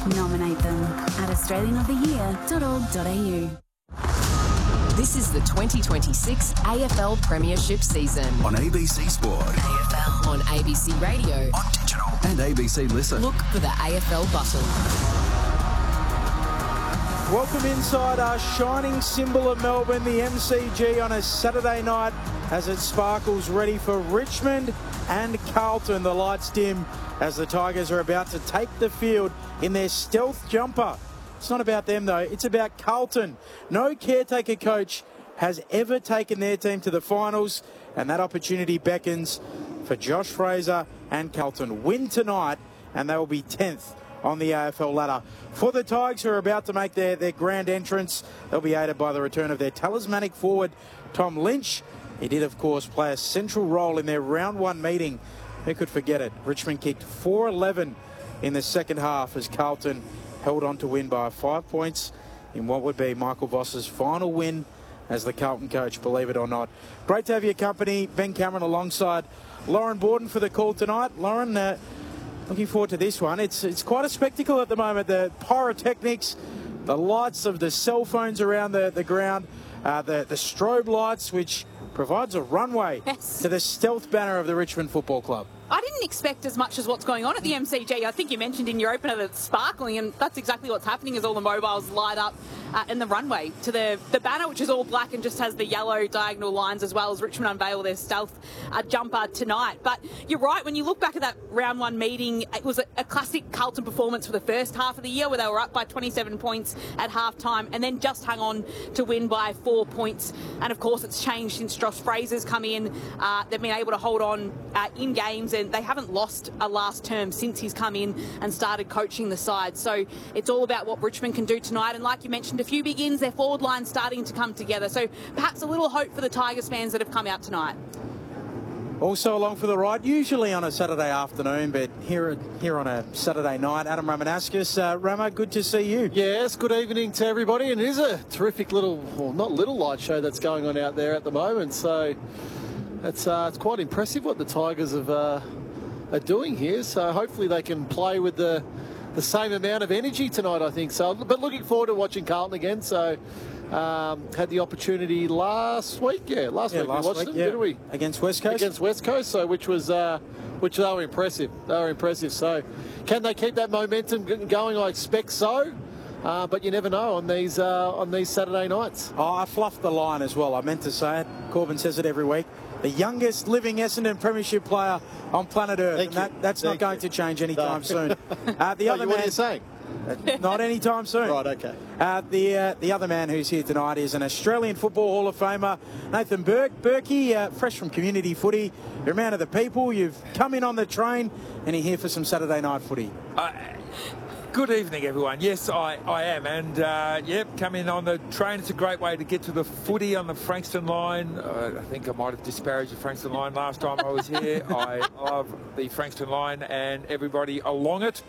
Nominate them at australianoftheyear.org.au. This is the 2026 AFL Premiership season. On ABC Sport. AFL. On ABC Radio. On digital. And ABC Listen. Look for the AFL button. Welcome inside our shining symbol of Melbourne, the MCG, on a Saturday night as it sparkles ready for Richmond and Carlton. The lights dim as the Tigers are about to take the field in their stealth jumper. It's not about them, though. It's about Carlton. No caretaker coach has ever taken their team to the finals, and that opportunity beckons for Josh Fraser and Carlton. Win tonight, and they will be 10th on the AFL ladder. For the Tigers, who are about to make their grand entrance, they'll be aided by the return of their talismanic forward, Tom Lynch. He did, of course, play a central role in their round one meeting. Who could forget it? Richmond kicked 4-11 in the second half as Carlton held on to win by 5 points in what would be Michael Voss's final win as the Carlton coach, believe it or not. Great to have your company, Ben Cameron, alongside Lauren Borden for the call tonight. Lauren, looking forward to this one. It's quite a spectacle at the moment. The pyrotechnics, the lights of the cell phones around the ground, the strobe lights, which provides a runway to the stealth banner of the Richmond Football Club. I didn't expect as much as what's going on at the MCG. I think you mentioned in your opener that it's sparkling, and that's exactly what's happening as all the mobiles light up in the runway to the banner, which is all black and just has the yellow diagonal lines, as well as Richmond unveil their stealth jumper tonight. But you're right, when you look back at that round one meeting, it was a classic Carlton performance for the first half of the year, where they were up by 27 points at half-time and then just hung on to win by 4 points. And of course, it's changed since Josh Fraser's come in. They've been able to hold on in games, and they haven't lost a last term since he's come in and started coaching the side. So it's all about what Richmond can do tonight. And like you mentioned, a few big ins, their forward line starting to come together. So perhaps a little hope for the Tigers fans that have come out tonight. Also along for the ride, usually on a Saturday afternoon, but here on a Saturday night, Adam Ramanauskas. Rama, good to see you. Yes, good evening to everybody. And it is a terrific little, well, not little light show that's going on out there at the moment. So it's quite impressive what the Tigers are doing here. So hopefully they can play with the same amount of energy tonight, I think. So, but looking forward to watching Carlton again. So had the opportunity last week. Yeah, last week we watched them, didn't we? Against West Coast. Against West Coast. So which they were impressive. They were impressive. So can they keep that momentum going? I expect so. But you never know on these Saturday nights. Oh, I fluffed the line as well. I meant to say it. Corbin says it every week. The youngest living Essendon Premiership player on planet Earth. That's not going to change anytime soon. The other man, what are you saying? Not anytime soon. Right, okay. The other man who's here tonight is an Australian Football Hall of Famer, Nathan Burke. Berkey, fresh from community footy. You're a man of the people. You've come in on the train and you're here for some Saturday night footy. Good evening, everyone. Yes, I am. And, come in on the train. It's a great way to get to the footy on the Frankston line. I think I might have disparaged the Frankston line last time I was here. I love the Frankston line and everybody along it.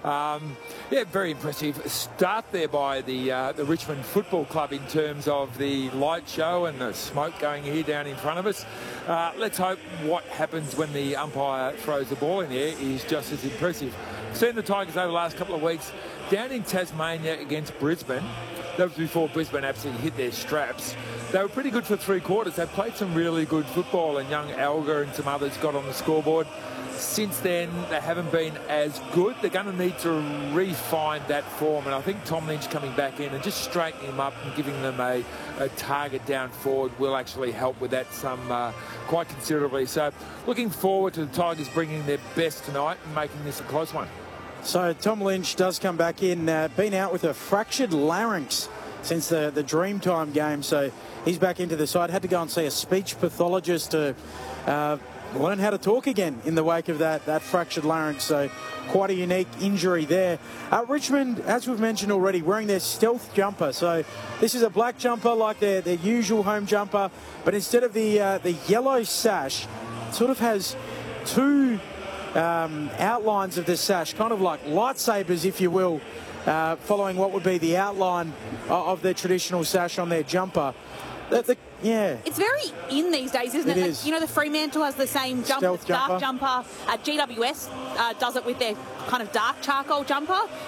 Very impressive start there by the Richmond Football Club in terms of the light show and the smoke going here down in front of us. Let's hope what happens when the umpire throws the ball in there is just as impressive. Seen the Tigers over the last couple of weeks down in Tasmania against Brisbane. That was before Brisbane absolutely hit their straps. They were pretty good for 3 quarters. They played some really good football, and young Alga and some others got on the scoreboard. Since then, they haven't been as good. They're going to need to refine that form, and I think Tom Lynch coming back in and just straightening them up and giving them a target down forward will actually help with that quite considerably. So looking forward to the Tigers bringing their best tonight and making this a close one. So Tom Lynch does come back in, been out with a fractured larynx since the Dreamtime game, so he's back into the side. Had to go and see a speech pathologist to learn how to talk again in the wake of that fractured larynx, so quite a unique injury there. Richmond, as we've mentioned already, wearing their stealth jumper, so this is a black jumper like their usual home jumper, but instead of the yellow sash, it sort of has two outlines of the sash, kind of like lightsabers, if you will, following what would be the outline of their traditional sash on their jumper. It's very in these days, isn't it? It is. You know, the Fremantle has the same dark jumper. GWS does it with their kind of dark charcoal jumper.